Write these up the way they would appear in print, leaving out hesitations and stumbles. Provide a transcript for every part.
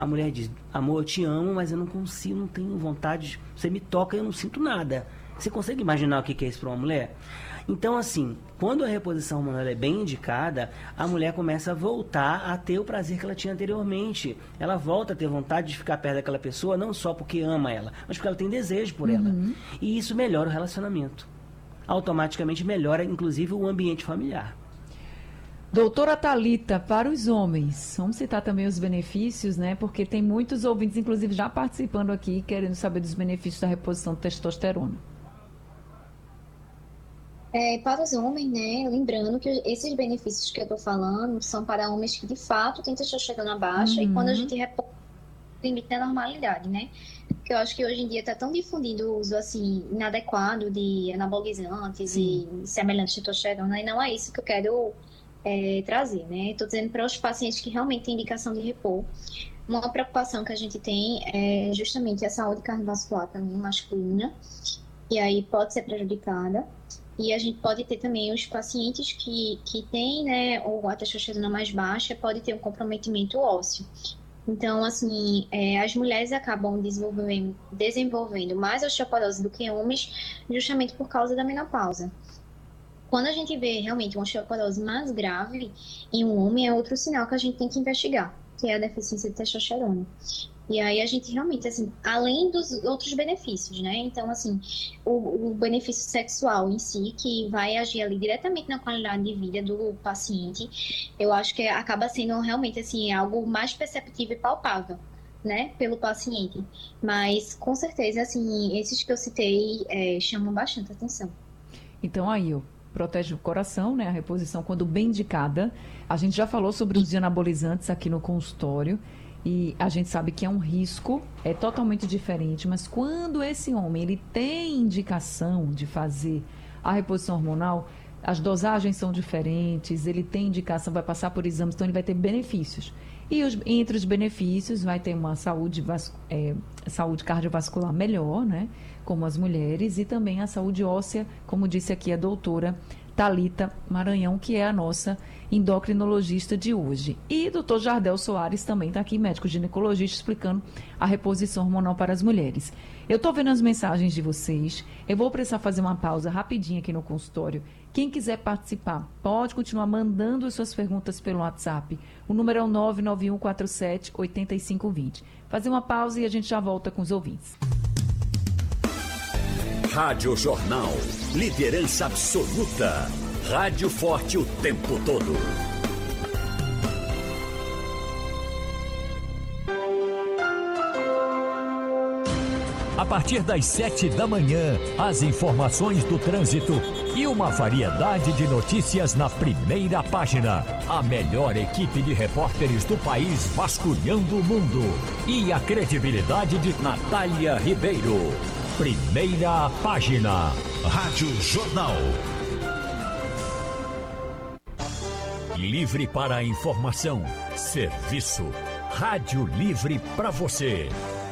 A mulher diz, amor, eu te amo, mas eu não consigo, não tenho vontade, você me toca e eu não sinto nada. Você consegue imaginar o que é isso para uma mulher? Então, assim, quando a reposição hormonal é bem indicada, a mulher começa a voltar a ter o prazer que ela tinha anteriormente. Ela volta a ter vontade de ficar perto daquela pessoa, não só porque ama ela, mas porque ela tem desejo por ela. E isso melhora o relacionamento. Automaticamente melhora, inclusive, o ambiente familiar. Doutora Thalita, para os homens, vamos citar também os benefícios, né? Porque tem muitos ouvintes, inclusive, já participando aqui, querendo saber dos benefícios da reposição de testosterona. Para os homens, né, lembrando que esses benefícios que eu estou falando são para homens que de fato têm testosterona baixa, e quando a gente repõe o limite da normalidade, né? Porque eu acho que hoje em dia está tão difundido o uso assim inadequado de anabolizantes e semelhantes de testosterona, e não é isso que eu quero trazer, né? Estou dizendo para os pacientes que realmente têm indicação de repor. Uma preocupação que a gente tem é justamente a saúde cardiovascular também masculina, e aí pode ser prejudicada. E a gente pode ter também os pacientes que têm, né, ou a testosterona mais baixa, pode ter um comprometimento ósseo. Então, assim, as mulheres acabam desenvolvendo mais osteoporose do que homens, justamente por causa da menopausa. Quando a gente vê realmente uma osteoporose mais grave em um homem, é outro sinal que a gente tem que investigar, que é a deficiência de testosterona. E aí a gente realmente, assim, além dos outros benefícios, né? Então, assim, o benefício sexual em si, que vai agir ali diretamente na qualidade de vida do paciente, eu acho que acaba sendo realmente, assim, algo mais perceptível e palpável, né? Pelo paciente. Mas, com certeza, assim, esses que eu citei chamam bastante atenção. Então, aí, protege o coração, né? A reposição, quando bem indicada. A gente já falou sobre os anabolizantes aqui no consultório. E a gente sabe que é um risco, é totalmente diferente, mas quando esse homem ele tem indicação de fazer a reposição hormonal, as dosagens são diferentes, ele tem indicação, vai passar por exames, então ele vai ter benefícios. E entre os benefícios vai ter uma saúde cardiovascular melhor, né? Como as mulheres, e também a saúde óssea, como disse aqui a doutora Thalita Maranhão, que é a nossa endocrinologista de hoje. E o Dr. Jardel Soares também está aqui, médico ginecologista, explicando a reposição hormonal para as mulheres. Eu estou vendo as mensagens de vocês, eu vou precisar fazer uma pausa rapidinho aqui no consultório. Quem quiser participar, pode continuar mandando as suas perguntas pelo WhatsApp. O número é o 99147-8520. Fazer uma pausa e a gente já volta com os ouvintes. Rádio Jornal, liderança absoluta. Rádio forte o tempo todo. A partir das 7 da manhã, as informações do trânsito e uma variedade de notícias na primeira página. A melhor equipe de repórteres do país vasculhando o mundo. E a credibilidade de Natália Ribeiro. Primeira página. Rádio Jornal. Livre para a informação. Serviço. Rádio Livre para você.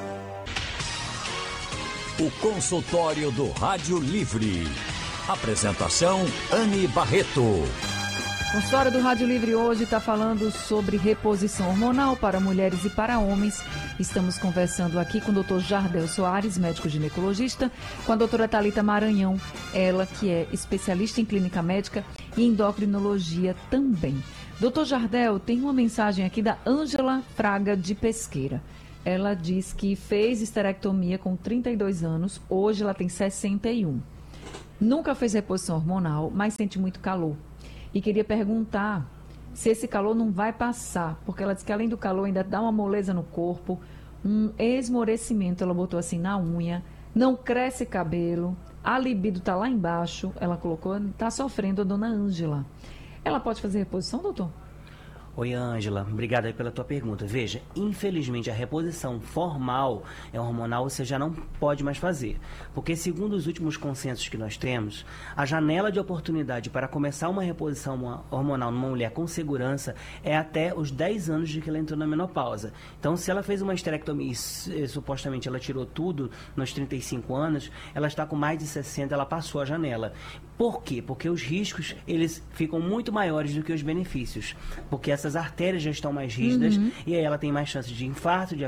O consultório do Rádio Livre. Apresentação Anne Barreto. O consultório do Rádio Livre hoje está falando sobre reposição hormonal para mulheres e para homens. Estamos conversando aqui com o Dr. Jardel Soares, médico ginecologista, com a doutora Thalita Maranhão, ela que é especialista em clínica médica e endocrinologia também. Doutor Jardel, tem uma mensagem aqui da Ângela Fraga de Pesqueira. Ela diz que fez esterectomia com 32 anos, hoje ela tem 61. Nunca fez reposição hormonal, mas sente muito calor. E queria perguntar se esse calor não vai passar, porque ela diz que além do calor ainda dá uma moleza no corpo, um esmorecimento, ela botou assim na unha, não cresce cabelo, a libido está lá embaixo, ela colocou, está sofrendo a dona Ângela. Ela pode fazer reposição, doutor? Oi, Ângela, obrigado aí pela tua pergunta. Veja, infelizmente a reposição formal hormonal você já não pode mais fazer, porque segundo os últimos consensos que nós temos, a janela de oportunidade para começar uma reposição hormonal numa mulher com segurança é até os 10 anos de que ela entrou na menopausa. Então, se ela fez uma esterectomia e supostamente ela tirou tudo nos 35 anos, ela está com mais de 60, ela passou a janela. Por quê? Porque os riscos, eles ficam muito maiores do que os benefícios, porque essa nossas artérias já estão mais rígidas, e aí ela tem mais chance de infarto, de